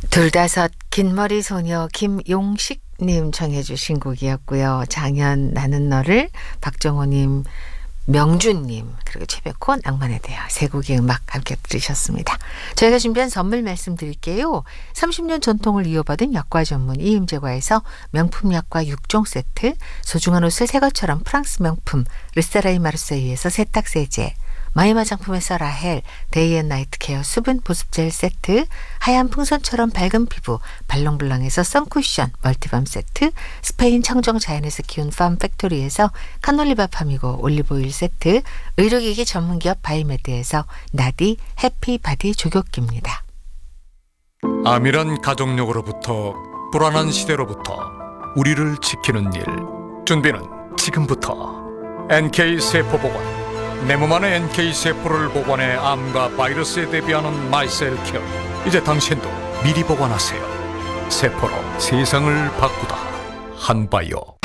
둘다섯 긴머리 소녀 김용식님 청해 주신 곡이었고요. 장현 나는 너를 박정호님, 명준님, 그리고 최백호 낭만에 대하 세 곡의 음악 함께 들으셨습니다. 저희가 준비한 선물 말씀드릴게요. 30년 전통을 이어받은 약과 전문 이음제과에서 명품 약과 6종 세트, 소중한 옷을 새 것처럼 프랑스 명품 르세라이 마르세유에서 세탁세제, 마이 화장품에서 라헬 데이앤나이트 케어 수분 보습젤 세트, 하얀 풍선처럼 밝은 피부 발롱블랑에서 선쿠션 멀티밤 세트, 스페인 청정 자연에서 키운 팜 팩토리에서 카놀리바 팜이고 올리브오일 세트, 의료기기 전문기업 바이메드에서 나디 해피바디 조격기입니다. 암이란 가족력으로부터 불안한 시대로부터 우리를 지키는 일, 준비는 지금부터. NK세포보건, 내 몸 안의 NK세포를 보관해 암과 바이러스에 대비하는 마이셀케어. 이제 당신도 미리 보관하세요. 세포로 세상을 바꾸다. 한바이오.